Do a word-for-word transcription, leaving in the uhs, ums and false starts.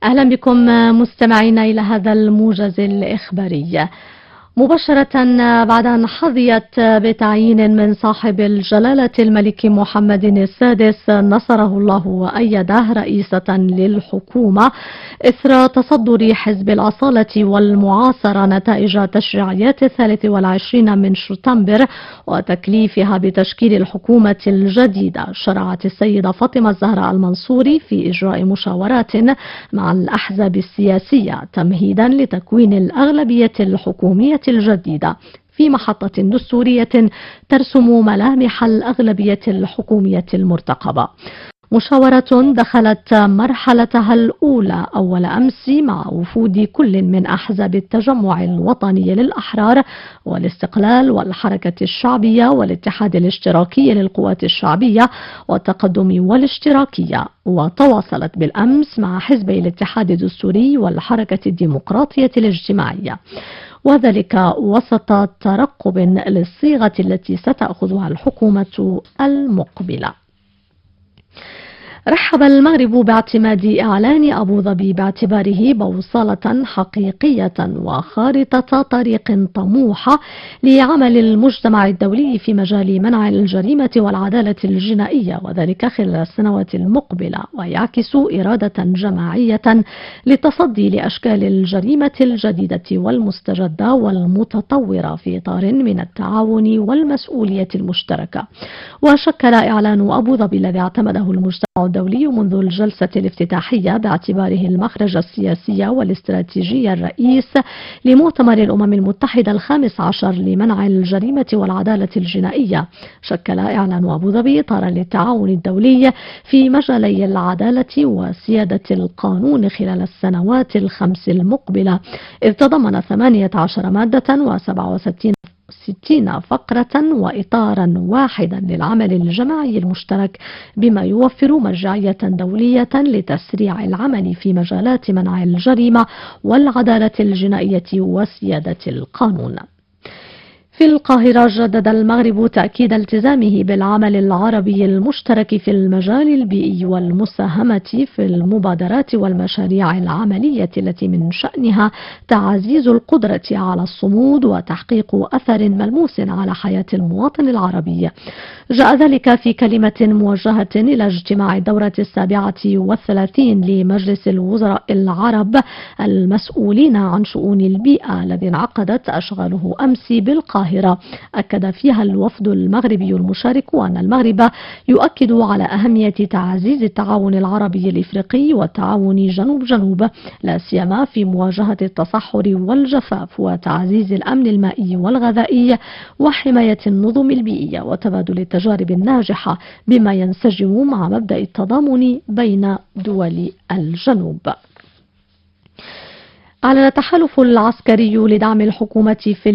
أهلا بكم مستمعينا إلى هذا الموجز الإخباري مباشرة بعد أن حظيت بتعيين من صاحب الجلالة الملك محمد السادس نصره الله وأيده رئيسة للحكومة إثر تصدر حزب الأصالة والمعاصرة نتائج تشريعيات الثالث والعشرين من شتنبر وتكليفها بتشكيل الحكومة الجديدة. شرعت السيدة فاطمة الزهراء المنصوري في إجراء مشاورات مع الأحزاب السياسية تمهيدا لتكوين الأغلبية الحكومية الجديدة في محطة دستورية ترسم ملامح الأغلبية الحكومية المرتقبة. مشاورة دخلت مرحلتها الأولى أول أمس مع وفود كل من أحزاب التجمع الوطني للأحرار والاستقلال والحركة الشعبية والاتحاد الاشتراكي للقوات الشعبية والتقدم والاشتراكية، وتواصلت بالأمس مع حزبي الاتحاد الدستوري والحركة الديمقراطية الاجتماعية، وذلك وسط ترقب للصيغة التي ستأخذها الحكومة المقبلة. رحب المغرب باعتماد إعلان أبو ظبي باعتباره بوصلة حقيقية وخارطة طريق طموحة لعمل المجتمع الدولي في مجال منع الجريمة والعدالة الجنائية، وذلك خلال السنوات المقبلة، ويعكس إرادة جماعية للتصدي لأشكال الجريمة الجديدة والمستجدة والمتطورة في إطار من التعاون والمسؤولية المشتركة. وشكل إعلان أبو ظبي الذي اعتمده المجتمع الدولي منذ الجلسة الافتتاحية باعتباره المخرج السياسي والاستراتيجي الرئيس لمؤتمر الأمم المتحدة الخامس عشر لمنع الجريمة والعدالة الجنائية. شكل إعلان أبو ظبي إطارا للتعاون الدولي في مجالي العدالة وسيادة القانون خلال السنوات الخمس المقبلة، إذ تضمن ثمانية عشر مادة وسبعة وستين ستين فقرة وإطارا واحدا للعمل الجماعي المشترك، بما يوفر مرجعية دولية لتسريع العمل في مجالات منع الجريمة والعدالة الجنائية وسيادة القانون. في القاهرة جدد المغرب تأكيد التزامه بالعمل العربي المشترك في المجال البيئي والمساهمة في المبادرات والمشاريع العملية التي من شأنها تعزيز القدرة على الصمود وتحقيق أثر ملموس على حياة المواطن العربي. جاء ذلك في كلمة موجهة إلى اجتماع الدورة السابعة والثلاثين لمجلس الوزراء العرب المسؤولين عن شؤون البيئة الذي انعقدت أشغاله أمس بالقاهرة. أكد فيها الوفد المغربي المشارك أن المغرب يؤكد على أهمية تعزيز التعاون العربي الإفريقي والتعاون جنوب جنوب، لا سيما في مواجهة التصحر والجفاف وتعزيز الأمن المائي والغذائي وحماية النظم البيئية وتبادل التجارب الناجحة، بما ينسجم مع مبدأ التضامن بين دول الجنوب. أعلن التحالف العسكري لدعم الحكومة في